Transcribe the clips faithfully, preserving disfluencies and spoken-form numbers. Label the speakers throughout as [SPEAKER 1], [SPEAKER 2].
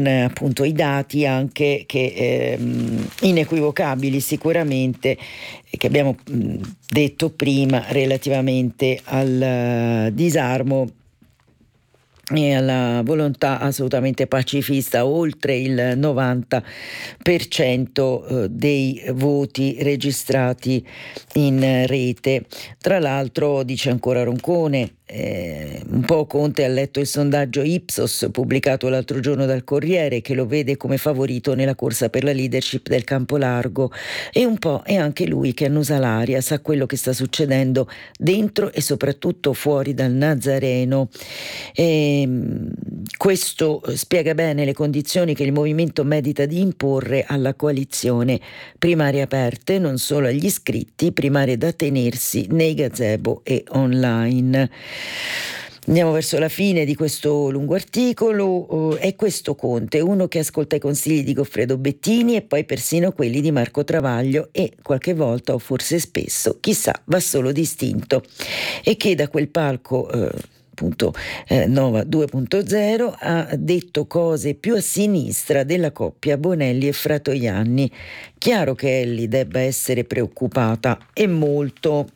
[SPEAKER 1] eh, appunto i dati anche che eh, inequivocabili sicuramente che abbiamo mh, detto prima relativamente al uh, disarmo e alla volontà assolutamente pacifista. Oltre il novanta per cento dei voti registrati in rete. Tra l'altro, dice ancora Roncone, eh, un po' Conte ha letto il sondaggio Ipsos pubblicato l'altro giorno dal Corriere, che lo vede come favorito nella corsa per la leadership del campo largo, e un po' è anche lui che annusa l'aria, sa quello che sta succedendo dentro e soprattutto fuori dal Nazareno. E questo spiega bene le condizioni che il movimento medita di imporre alla coalizione: primarie aperte non solo agli iscritti, primarie da tenersi nei gazebo e online. Andiamo verso la fine di questo lungo articolo. È questo Conte, uno che ascolta i consigli di Goffredo Bettini e poi persino quelli di Marco Travaglio e qualche volta, o forse spesso, chissà, va solo distinto, e che da quel palco eh, appunto eh, Nova due punto zero ha detto cose più a sinistra della coppia Bonelli e Fratoianni. Chiaro che Elly debba essere preoccupata, e molto.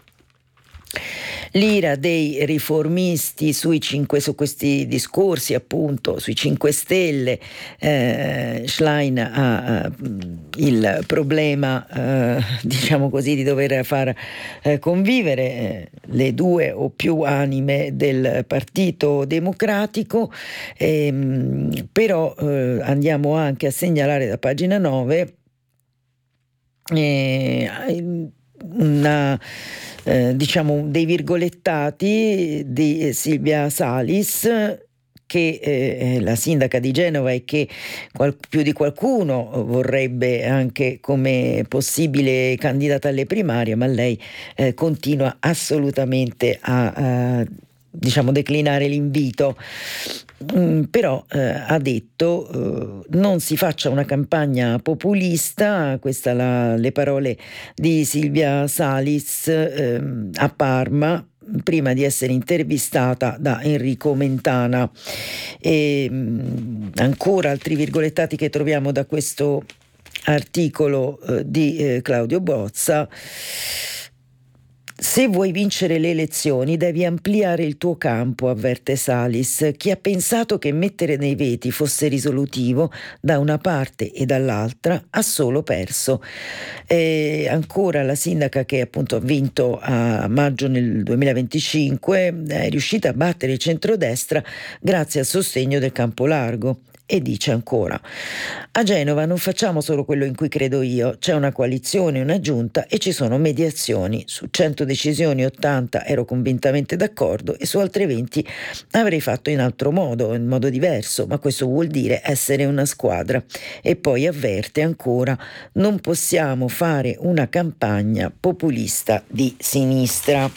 [SPEAKER 1] L'ira dei riformisti sui cinque, su questi discorsi, appunto sui cinque Stelle. eh, Schlein ha, ha il problema eh, diciamo così di dover far eh, convivere eh, le due o più anime del Partito Democratico. ehm, però eh, andiamo anche a segnalare da pagina nove eh, una Eh, diciamo dei virgolettati di Silvia Salis, che eh, è la sindaca di Genova e che qual- più di qualcuno vorrebbe anche come possibile candidata alle primarie, ma lei eh, continua assolutamente a, a diciamo declinare l'invito. Mm, però eh, ha detto eh, non si faccia una campagna populista. Queste la, le parole di Silvia Salis eh, a Parma prima di essere intervistata da Enrico Mentana. E mh, ancora altri virgolettati che troviamo da questo articolo eh, di eh, Claudio Bozza. Se vuoi vincere le elezioni devi ampliare il tuo campo, avverte Salis. Chi ha pensato che mettere nei veti fosse risolutivo da una parte e dall'altra ha solo perso. E ancora la sindaca, che appunto ha vinto a maggio nel duemilaventicinque, è riuscita a battere il centrodestra grazie al sostegno del campo largo. E dice ancora: a Genova non facciamo solo quello in cui credo io, c'è una coalizione, una giunta e ci sono mediazioni. Su cento decisioni ottanta ero convintamente d'accordo e su altre venti avrei fatto in altro modo, in modo diverso, ma questo vuol dire essere una squadra. E poi avverte ancora: non possiamo fare una campagna populista di sinistra.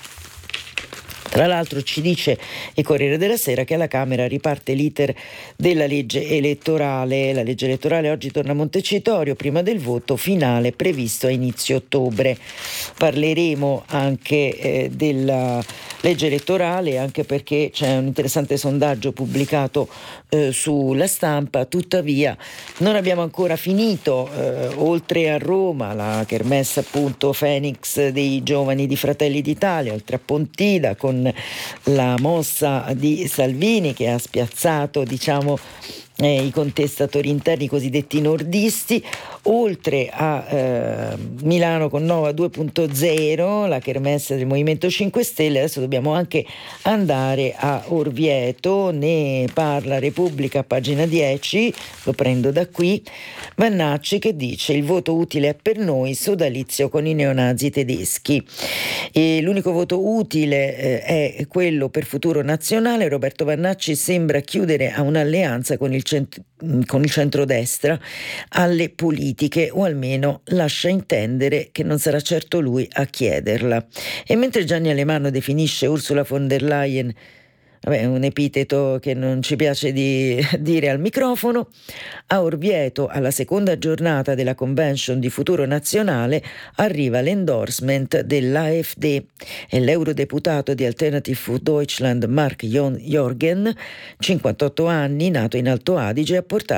[SPEAKER 1] Tra l'altro ci dice il Corriere della Sera che alla Camera riparte l'iter della legge elettorale. La legge elettorale oggi torna a Montecitorio prima del voto finale previsto a inizio ottobre. Parleremo anche eh, della legge elettorale, anche perché c'è un interessante sondaggio pubblicato eh, sulla Stampa. Tuttavia non abbiamo ancora finito. Eh, oltre a Roma, la kermesse appunto Phoenix dei giovani di Fratelli d'Italia, oltre a Pontida con la mossa di Salvini, che ha spiazzato diciamo eh, i contestatori interni, i cosiddetti nordisti. Oltre a eh, Milano con Nova due punto zero, la kermesse del Movimento cinque Stelle, adesso dobbiamo anche andare a Orvieto. Ne parla Repubblica, pagina dieci, lo prendo da qui. Vannacci che dice: il voto utile è per noi, sodalizio con i neonazi tedeschi. E l'unico voto utile eh, è quello per Futuro Nazionale. Roberto Vannacci sembra chiudere a un'alleanza con il, cent- con il centrodestra alle politiche, o almeno lascia intendere che non sarà certo lui a chiederla. E mentre Gianni Alemanno definisce Ursula von der Leyen, vabbè, un epiteto che non ci piace di dire al microfono, a Orvieto, alla seconda giornata della convention di Futuro Nazionale, arriva l'endorsement dell'AfD e l'eurodeputato di Alternative for Deutschland Mark Jorgen, cinquantotto anni, nato in Alto Adige, ha portato